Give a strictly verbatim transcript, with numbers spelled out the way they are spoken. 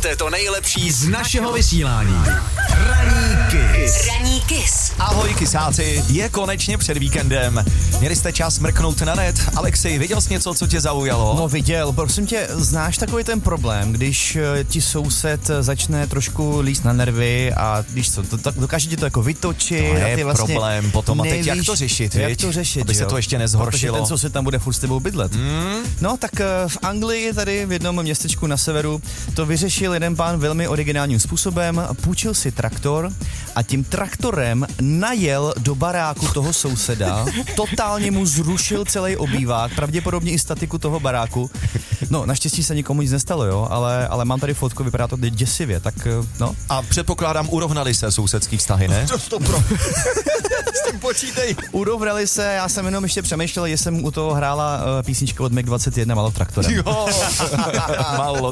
Posloucháte to nejlepší z našeho vysílání. Ranní Kiss. Ranní Kiss. Ahoj kysáci, je konečně před víkendem. Měli jste čas mrknout na net? Alexej, viděl jsi něco, co tě zaujalo? No viděl, prosím tě, znáš takový ten problém, když uh, ti soused začne trošku líst na nervy a když co, to, to, dokáže ti to jako vytočit. To je a ty vlastně problém potom a teď nevíš, jak to řešit, jak viď? to řešit, Aby se jo? to ještě nezhoršilo. Protože ten soused tam bude furt s tebou bydlet. Mm. No tak uh, v Anglii, tady v jednom městečku na severu, to vyřešil jeden pán velmi originálním způsobem, půjčil si traktor a tím traktorem najel do baráku toho souseda, totálně mu zrušil celý obývák, pravděpodobně i statiku toho baráku. No, naštěstí se nikomu nic nestalo, jo, ale, ale mám tady fotku, vypadá to děsivě, tak no. A předpokládám, urovnali se sousedský vztahy, ne? To, to pro... S tím počítej. Urovnali se, já jsem jenom ještě přemýšlel, jestli jsem u toho hrála uh, písnička od Meg dvacet jedna Malo traktorem. Jo, Malo